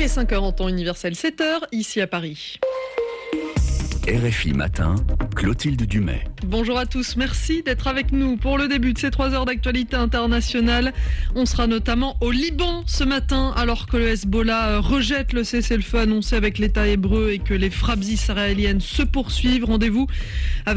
est 5h en temps universel, 7h, ici à Paris. RFI Matin, Clotilde Dumais. Bonjour à tous, merci d'être avec nous pour le début de ces 3 heures d'actualité internationale. On sera notamment au Liban ce matin, alors que le Hezbollah rejette le cessez-le-feu annoncé avec l'État hébreu et que les frappes israéliennes se poursuivent. Rendez-vous avec